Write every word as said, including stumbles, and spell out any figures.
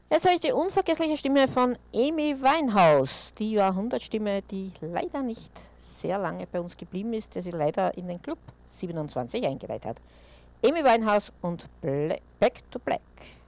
Jetzt habe ich die unvergessliche Stimme von Amy Winehouse, die Jahrhundertstimme, die leider nicht sehr lange bei uns geblieben ist, der sie leider in den Club siebenundzwanzig eingeweiht hat. Amy Winehouse und Back to Black.